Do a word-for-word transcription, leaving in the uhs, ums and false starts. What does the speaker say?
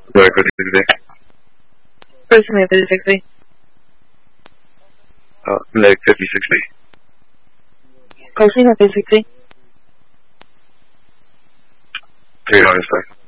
Like fifty-six. Approximately fifty-six feet. Uh, like fifty-six feet. Approximately fifty-six feet. three hundred seconds.